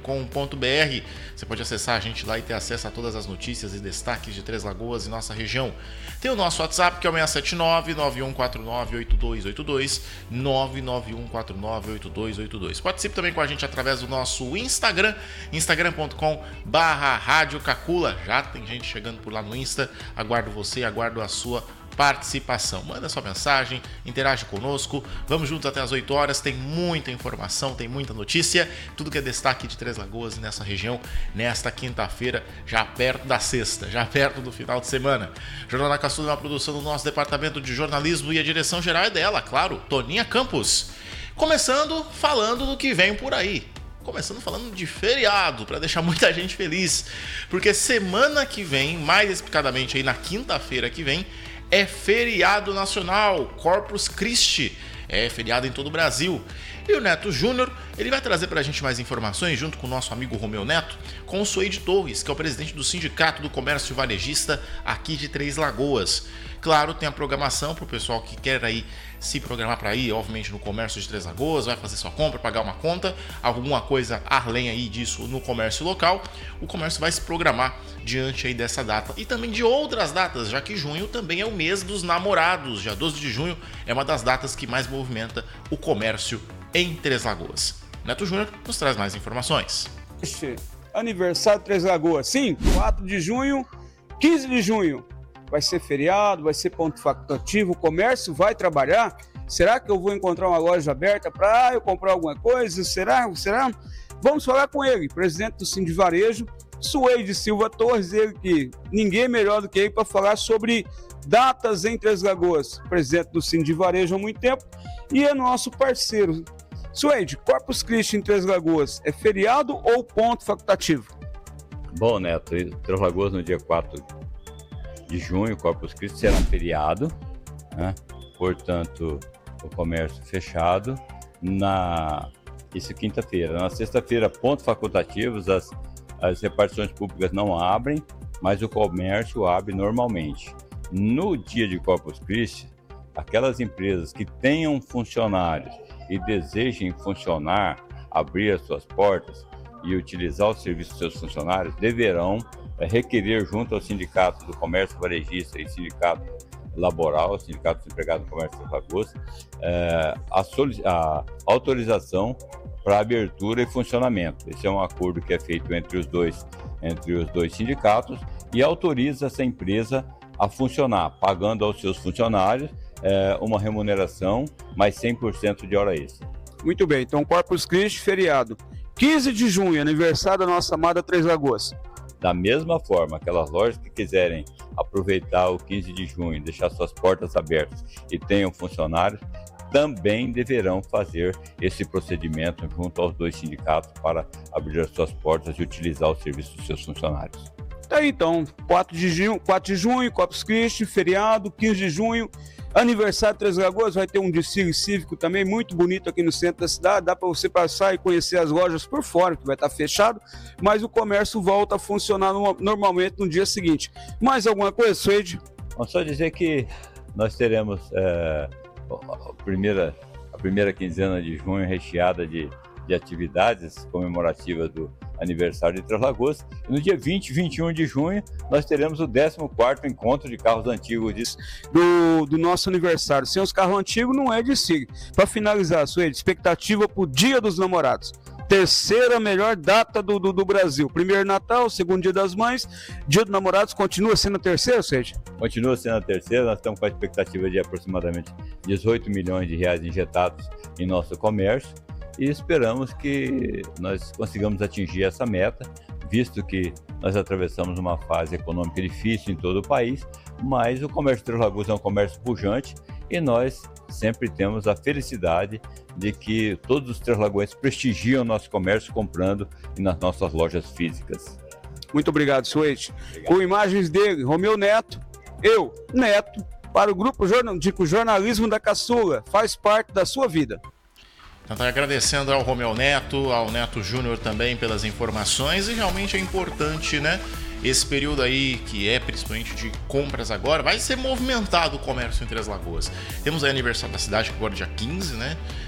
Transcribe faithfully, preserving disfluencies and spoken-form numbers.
com ponto b r. Você pode acessar a gente lá e ter acesso a todas as notícias e destaques de Três Lagoas e nossa região. Tem o nosso WhatsApp, que é o seis sete nove, nove um quatro nove, oito dois oito dois, nove nove um quatro nove, oito dois oito dois. Participe também com a gente através do nosso Instagram, instagram ponto com barra rádio cacula. Já tem gente chegando por lá no Insta. Aguardo você, aguardo a sua participação. Manda sua mensagem, interage conosco. Vamos juntos até as oito horas. Tem muita informação, tem muita notícia. Tudo que é destaque de Três Lagoas e nessa região nesta quinta-feira, já perto da sexta, já perto do final de semana. Jornal da Caçula é uma produção do nosso departamento de jornalismo e a direção geral é dela, claro, Toninha Campos. Começando falando do que vem por aí. Começando falando de feriado, para deixar muita gente feliz. Porque semana que vem, mais explicadamente aí na quinta-feira que vem, é feriado nacional, Corpus Christi, é feriado em todo o Brasil. E o Neto Júnior, ele vai trazer para a gente mais informações, junto com o nosso amigo Romeu Neto, com o Suede Torres, que é o presidente do Sindicato do Comércio Varejista aqui de Três Lagoas. Claro, tem a programação para o pessoal que quer aí se programar para ir, obviamente, no comércio de Três Lagoas, vai fazer sua compra, pagar uma conta, alguma coisa além aí disso no comércio local. O comércio vai se programar diante aí dessa data e também de outras datas, já que junho também é o mês dos namorados. Dia doze de junho é uma das datas que mais movimenta o comércio em Três Lagoas. Neto Júnior nos traz mais informações. Aniversário de Três Lagoas, sim, quatro de junho, quinze de junho. Vai ser feriado, vai ser ponto facultativo, o comércio vai trabalhar? Será que eu vou encontrar uma loja aberta para eu comprar alguma coisa? Será? Será? Vamos falar com ele, presidente do Sindivarejo, Suede Silva Torres, ele que ninguém melhor do que ele para falar sobre datas em Três Lagoas, presidente do Sindivarejo há muito tempo e é nosso parceiro. Suede, Corpus Christi em Três Lagoas é feriado ou ponto facultativo? Bom, Neto, Três Lagoas no dia quatro de junho, Corpus Christi será um feriado, né? Portanto, o comércio fechado. Na isso quinta-feira. Na sexta-feira, pontos facultativos, as, as repartições públicas não abrem, mas o comércio abre normalmente. No dia de Corpus Christi, aquelas empresas que tenham funcionários e desejem funcionar, abrir as suas portas e utilizar o serviço dos seus funcionários, deverão é, requerer junto ao Sindicato do Comércio Varejista e Sindicato Laboral, Sindicato dos Empregados do Comércio de Lagoas, é, a, a autorização para abertura e funcionamento. Esse é um acordo que é feito entre os dois, entre os dois sindicatos e autoriza essa empresa a funcionar, pagando aos seus funcionários é, uma remuneração mais cem por cento de hora extra. Muito bem, então Corpus Christi, feriado. quinze de junho, aniversário da nossa amada Três Lagoas. Da mesma forma, aquelas lojas que quiserem aproveitar o quinze de junho, deixar suas portas abertas e tenham funcionários, também deverão fazer esse procedimento junto aos dois sindicatos para abrir as suas portas e utilizar o serviço dos seus funcionários. Tá aí, então, quatro de junho, quatro de junho, Corpus Christi, feriado, quinze de junho, aniversário de Três Lagoas, vai ter um desfile cívico também muito bonito aqui no centro da cidade, dá para você passar e conhecer as lojas por fora, que vai estar fechado, mas o comércio volta a funcionar no, normalmente no dia seguinte. Mais alguma coisa, Suede? Vamos só dizer que nós teremos é, a, primeira, a primeira quinzena de junho recheada de, de atividades comemorativas do aniversário de Três Lagoas. E no dia vinte e vinte e um de junho, nós teremos o décimo quarto encontro de carros antigos de... do, do nosso aniversário. Sem os carros antigos não é desfile. Para finalizar, Suede, expectativa para o Dia dos Namorados. Terceira melhor data do, do, do Brasil. Primeiro Natal, segundo Dia das Mães, Dia dos Namorados continua sendo a terceira, Suede? Continua sendo a terceira, nós estamos com a expectativa de aproximadamente dezoito milhões de reais injetados em nosso comércio. E esperamos que nós consigamos atingir essa meta, visto que nós atravessamos uma fase econômica difícil em todo o país, mas o comércio de Três Lagoas é um comércio pujante e nós sempre temos a felicidade de que todos os três lagoenses prestigiam o nosso comércio comprando nas nossas lojas físicas. Muito obrigado, Suede. Com imagens dele, Romeu Neto, eu, Neto, para o Grupo Jornalístico Jornalismo da Caçula, faz parte da sua vida. Então, agradecendo ao Romeu Neto, ao Neto Júnior também pelas informações, e realmente é importante, né? Esse período aí, que é principalmente de compras agora, vai ser movimentado o comércio em Três Lagoas. Temos aí aniversário da cidade, que agora é dia quinze, né?